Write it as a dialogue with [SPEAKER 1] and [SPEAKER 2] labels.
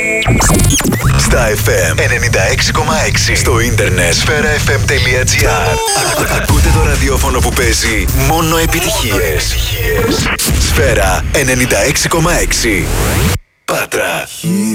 [SPEAKER 1] Στα FM 96,6. Στο ίντερνετ sferafm.gr. Ακούτε το ραδιόφωνο που παίζει μόνο επιτυχίες. Σφαίρα 96,6. Πάτρα.